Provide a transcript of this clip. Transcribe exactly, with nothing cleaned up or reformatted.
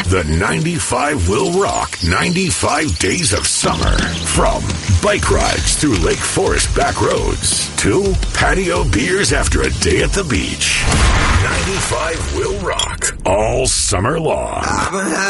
The ninety-five will rock ninety-five days of summer. From bike rides through Lake Forest back roads to patio beers after a day at the beach. ninety-five will rock all summer long.